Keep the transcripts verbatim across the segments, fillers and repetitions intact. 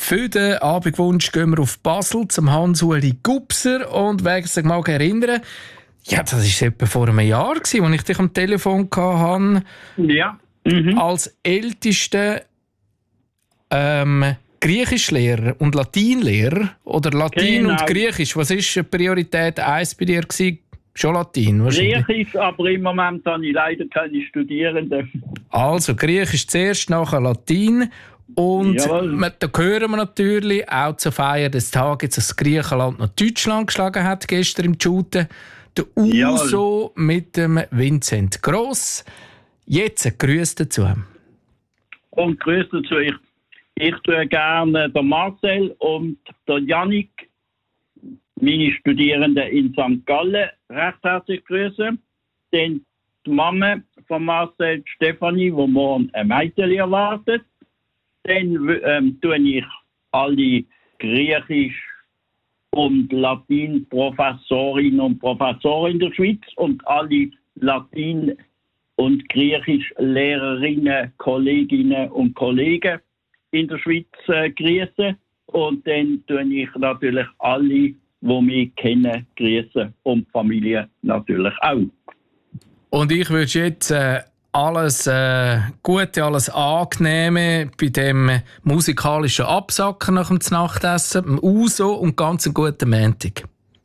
für den Abendwunsch gehen wir auf Basel zum Hans-Uli Gubser. Und wer sich mal erinnern, ja, das war etwa vor einem Jahr, als ich dich am Telefon hatte. Ja. Mhm. Als ältester ähm, Griechischlehrer und Latinlehrer. Oder Latin Genau. und Griechisch. Was war Priorität eins bei dir gewesen? Schon Latin wahrscheinlich. Griechisch, aber im Moment habe ich leider keine Studierenden. Also Griechisch zuerst, nachher Latin. Und Jawohl. da hören wir natürlich auch zur Feier des Tages, dass Griechenland noch Deutschland geschlagen hat, gestern im Shooten. Der Uso mit dem Vincent Gross. Jetzt ein Grüß dazu. Und Grüße dazu. Ich, ich tue gerne den Marcel und den Yannick, meine Studierenden in Sankt Gallen, recht herzlich grüßen. Dann die Mama von Marcel, Stefanie, die morgen ein Mädchen erwartet. Dann ähm, tue ich alle Griechisch- und Latin-Professorinnen und Professoren in der Schweiz und alle Latin- und Griechisch-Lehrerinnen, Kolleginnen und Kollegen in der Schweiz äh, grüßen. Und dann tue ich natürlich alle, die mich kennen, grüßen und die Familie natürlich auch. Und ich wünsche jetzt äh, alles äh, Gute, alles Angenehme bei dem musikalischen Absacken nach dem Nachtessen, dem Uso und ganz einen guten Montag.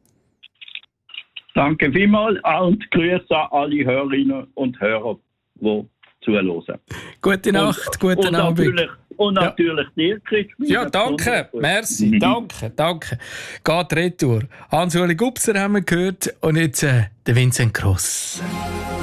Danke vielmals und Grüße an alle Hörerinnen und Hörer, die zuhören. Gute Nacht, und, guten und Abend. Natürlich, und natürlich ja. dir, Chris. Ja, danke, merci, mhm. danke, danke. Geht retour. Hans-Uli Gubser haben wir gehört und jetzt äh, der Vincent Gross.